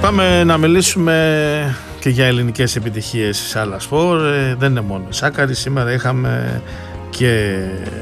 Πάμε να μιλήσουμε και για ελληνικές επιτυχίες σε άλλα σπορ. Δεν είναι μόνο σάκαρη. Σήμερα είχαμε και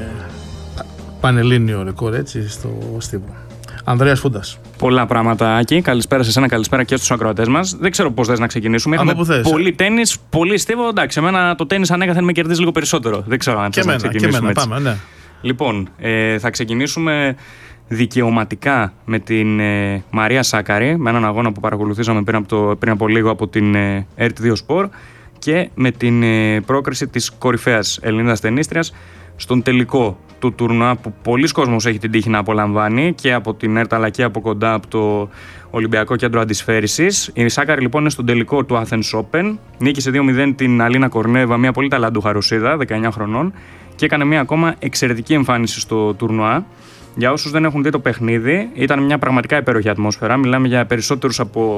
πανελλήνιο ρεκόρ, έτσι, στο στίβο. Ανδρέας Φούντας. Πολλά πράγματα, Άκη. Καλησπέρα σε εσένα, καλησπέρα και στους ακροατές μας. Δεν ξέρω πώς θες να ξεκινήσουμε. Είχαμε πολύ τένις, πολύ στίβο. Εντάξει, εμένα το τένις ανέκαθεν με κερδίζει λίγο περισσότερο. Δεν ξέρω αν θες να ξεκινήσουμε έτσι. Πάμε, ναι. Λοιπόν, θα ξεκινήσουμε δικαιωματικά με την Μαρία Σάκαρη, με έναν αγώνα που παρακολουθήσαμε πριν από λίγο από την RT2 Sport, και με την πρόκριση της κορυφαίας Ελληνίδας τενίστριας στον τελικό του τουρνουά που πολλοί κόσμος έχει την τύχη να απολαμβάνει και από την ΕΡΤ αλλά και από κοντά από το Ολυμπιακό Κέντρο Αντισφαίρησης. Η Σάκαρη λοιπόν είναι στον τελικό του Athens Open. Νίκησε 2-0 την Αλίνα Κορνέβα, μια πολύ ταλαντούχα Ρωσίδα, 19 χρονών, και έκανε μια ακόμα εξαιρετική εμφάνιση στο τουρνουά. Για όσους δεν έχουν δει το παιχνίδι, ήταν μια πραγματικά υπέροχη ατμόσφαιρα. Μιλάμε για περισσότερους από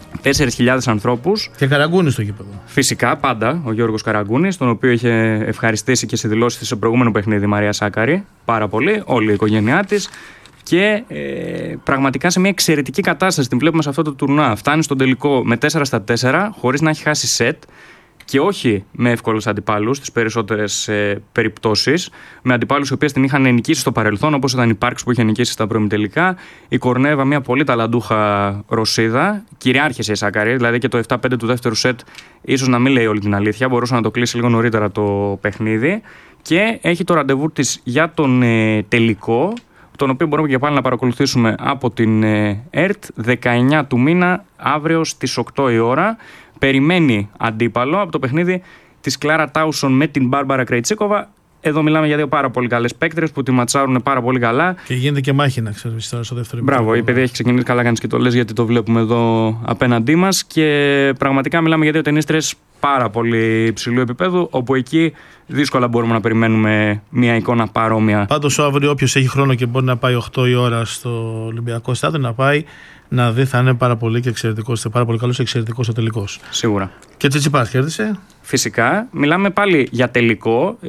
4.000 ανθρώπους. Και Καραγκούνης στο γήπεδο. Φυσικά, πάντα ο Γιώργος Καραγκούνης, τον οποίο είχε ευχαριστήσει και σε δηλώσεις της σε προηγούμενο παιχνίδι η Μαρία Σάκαρη. Πάρα πολύ, όλη η οικογένειά της. Και πραγματικά σε μια εξαιρετική κατάσταση την βλέπουμε σε αυτό το τουρνουά. Φτάνει στον τελικό με 4-4, χωρίς να έχει χάσει σετ. Και όχι με εύκολους αντιπάλους στις περισσότερες περιπτώσεις. Με αντιπάλους οι οποίες την είχαν νικήσει στο παρελθόν, όπως ήταν η Πάρξ που είχε νικήσει στα προημιτελικά. Η Κορνέβα, μια πολύ ταλαντούχα Ρωσίδα. Κυριάρχησε η Σάκαρη, δηλαδή και το 7-5 του δεύτερου σετ, ίσως να μην λέει όλη την αλήθεια. Μπορούσε να το κλείσει λίγο νωρίτερα το παιχνίδι. Και έχει το ραντεβού της για τον τελικό, τον οποίο μπορούμε και πάλι να παρακολουθήσουμε από την ΕΡΤ, 19 του μήνα, αύριο στις 8 η ώρα. Περιμένει αντίπαλο από το παιχνίδι της Κλάρα Τάουσον με την Μπάρμπαρα Κρεϊτσίκοβα. Εδώ μιλάμε για δύο πάρα πολύ καλές παίκτρες που τη ματσάρουν πάρα πολύ καλά. Και γίνεται και μάχη, να ξέρεις, τώρα στο δεύτερο. Μπράβο, η παιδιά έχει ξεκινήσει καλά, κάνεις και το λες, γιατί το βλέπουμε εδώ απέναντί μας. Και πραγματικά μιλάμε για δύο τενίστρες πάρα πολύ υψηλού επίπεδου, όπου εκεί δύσκολα μπορούμε να περιμένουμε μια εικόνα παρόμοια. Πάντως, αύριο, όποιος έχει χρόνο και μπορεί να πάει 8 η ώρα στο Ολυμπιακό Στάδιο, να πάει να δει, θα είναι πάρα πολύ και εξαιρετικός, πάρα πολύ καλός και εξαιρετικός ο τελικός. Σίγουρα. Και Τσιτσιπάς κέρδισε. Φυσικά. Μιλάμε πάλι για τελικό.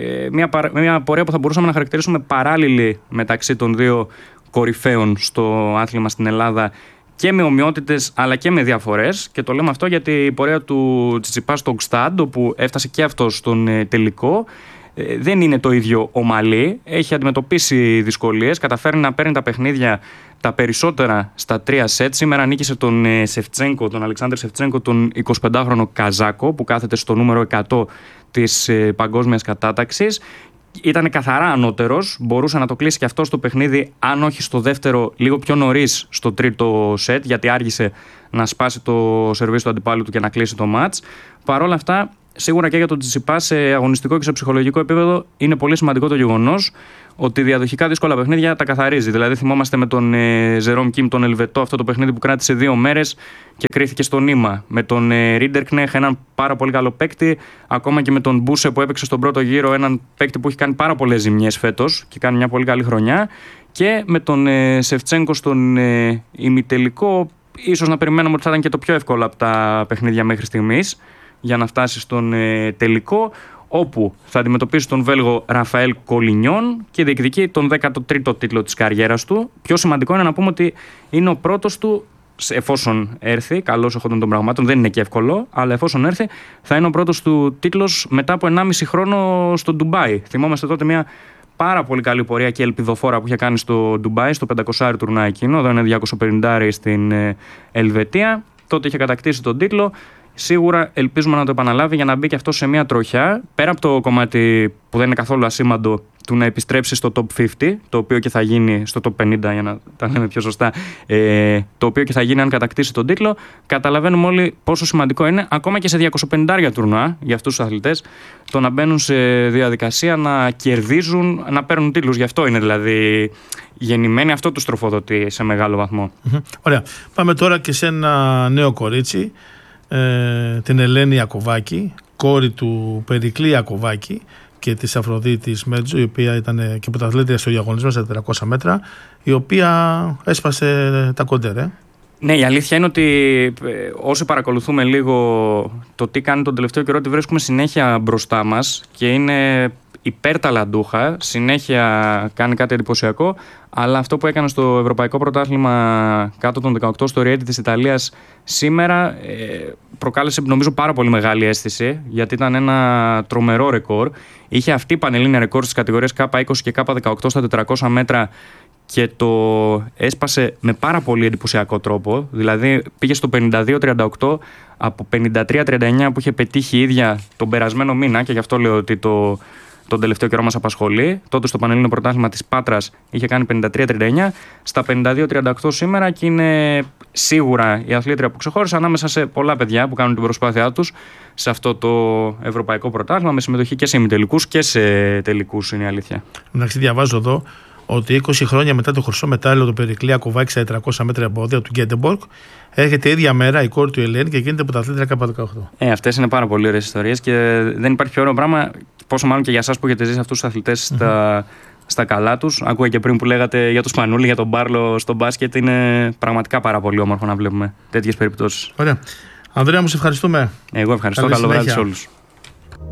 Μια πορεία που θα μπορούσαμε να χαρακτηρίσουμε παράλληλη μεταξύ των δύο κορυφαίων στο άθλημα στην Ελλάδα, και με ομοιότητες αλλά και με διαφορές. Και το λέμε αυτό γιατί η πορεία του Τσιτσιπά στο Γκστάντ, όπου έφτασε και αυτό στον τελικό, δεν είναι το ίδιο ομαλή. Έχει αντιμετωπίσει δυσκολίες, καταφέρει να παίρνει τα παιχνίδια τα περισσότερα στα 3 σετ. Σήμερα νίκησε τον Σεφτσένκο, τον Αλεξάνδρ Σεφτσένκο, τον 25χρονο Καζάκο, που κάθεται στο νούμερο 100 της παγκόσμιας κατάταξης. Ήταν καθαρά ανώτερος, μπορούσε να το κλείσει και αυτό στο παιχνίδι, αν όχι στο δεύτερο, λίγο πιο νωρίς στο τρίτο σετ, γιατί άργησε να σπάσει το σερβίς του αντιπάλου του και να κλείσει το μάτς. Παρ' όλα αυτά, σίγουρα και για τον Τσιτσιπά σε αγωνιστικό και σε ψυχολογικό επίπεδο είναι πολύ σημαντικό το γεγονός ότι διαδοχικά δύσκολα παιχνίδια τα καθαρίζει. Δηλαδή, θυμόμαστε με τον Ζερόμ Κιμ, τον Ελβετό, αυτό το παιχνίδι που κράτησε 2 μέρες και κρίθηκε στο νήμα. Με τον Ρίντερκνεχ, έναν πάρα πολύ καλό παίκτη. Ακόμα και με τον Μπούσε που έπαιξε στον πρώτο γύρο, έναν παίκτη που έχει κάνει πάρα πολλές ζημιές φέτος και κάνει μια πολύ καλή χρονιά. Και με τον Σεφτσένκο στον ημιτελικό, ίσως να περιμένουμε ότι θα ήταν και το πιο εύκολο από τα παιχνίδια μέχρι στιγμής για να φτάσει στον τελικό, όπου θα αντιμετωπίσει τον Βέλγο Ραφαέλ Κολινιόν και διεκδικεί τον 13ο τίτλο της καριέρας του. Πιο σημαντικό είναι να πούμε ότι είναι ο πρώτος του, εφόσον έρθει, καλώς εχόντων των πραγμάτων, δεν είναι και εύκολο, αλλά εφόσον έρθει, θα είναι ο πρώτος του τίτλος μετά από 1,5 χρόνο στο Ντουμπάι. Θυμόμαστε τότε μια πάρα πολύ καλή πορεία και ελπιδοφόρα που είχε κάνει στο Ντουμπάι, στο 500 τουρνά εκείνο. Εδώ είναι 250 στην Ελβετία. Τότε είχε κατακτήσει τον τίτλο. Σίγουρα ελπίζουμε να το επαναλάβει για να μπει και αυτό σε μια τροχιά. Πέρα από το κομμάτι που δεν είναι καθόλου ασήμαντο του να επιστρέψει στο top 50, το οποίο και θα γίνει στο top 50, για να τα λέμε πιο σωστά, το οποίο και θα γίνει αν κατακτήσει τον τίτλο, καταλαβαίνουμε όλοι πόσο σημαντικό είναι, ακόμα και σε 250 τουρνουά για αυτούς τους αθλητές, το να μπαίνουν σε διαδικασία να κερδίζουν, να παίρνουν τίτλους. Γι' αυτό είναι δηλαδή γεννημένοι, αυτό τους τροφοδοτεί σε μεγάλο βαθμό. Ωραία. Πάμε τώρα και σε ένα νέο κορίτσι, την Ελένη Ιακωβάκη, κόρη του Περικλή Ιακωβάκη και της Αφροδίτης Μέτζου, η οποία ήταν και πρωταθλήτρια στο διαγωνισμό στα 400 μέτρα, η οποία έσπασε τα κοντέρ. Ναι, η αλήθεια είναι ότι όσοι παρακολουθούμε λίγο το τι κάνει τον τελευταίο καιρό, τη βρίσκουμε συνέχεια μπροστά μας και είναι υπερταλαντούχα, συνέχεια κάνει κάτι εντυπωσιακό, αλλά αυτό που έκανε στο Ευρωπαϊκό Πρωτάθλημα κάτω των 18 στο Rieti της Ιταλίας σήμερα προκάλεσε νομίζω πάρα πολύ μεγάλη αίσθηση, γιατί ήταν ένα τρομερό ρεκόρ. Είχε αυτή η πανελλήνια ρεκόρ στις κατηγορίες K20 και K18 στα 400 μέτρα και το έσπασε με πάρα πολύ εντυπωσιακό τρόπο. Δηλαδή πήγε στο 52-38 από 53-39 που είχε πετύχει η ίδια τον περασμένο μήνα, και γι' αυτό λέω ότι τον τελευταίο καιρό μας απασχολεί. Τότε στο Πανελλήνιο Πρωτάθλημα της Πάτρας είχε κάνει 53-39, στα 52-38 σήμερα, και είναι σίγουρα η αθλήτρια που ξεχώρισε ανάμεσα σε πολλά παιδιά που κάνουν την προσπάθειά τους σε αυτό το Ευρωπαϊκό Πρωτάθλημα, με συμμετοχή και σε ημιτελικούς και σε τελικούς, είναι η αλήθεια. Εντάξει, διαβάζω εδώ ότι 20 χρόνια μετά το χρυσό μετάλλιο του Περικλή Ακοβάκη στα 400 μέτρα εμπόδια του Γκέντεμπορκ, έρχεται η ίδια μέρα η κόρη του Ελένη και γίνεται πρωταθλήτρια K18. Αυτές είναι πάρα πολύ ωραίες ιστορίες και δεν υπάρχει πιο ωραίο πράγμα, πόσο μάλλον και για εσάς που έχετε ζήσει αυτούς τους αθλητές στα καλά τους. Ακούγα και πριν που λέγατε για τον Σπανούλη, για τον Μπάρλο στο μπάσκετ. Είναι πραγματικά πάρα πολύ όμορφο να βλέπουμε τέτοιες περιπτώσεις. Ωραία. Ανδρέα μου, σε ευχαριστούμε. Εγώ ευχαριστώ. Καλό βράδυ σε όλους.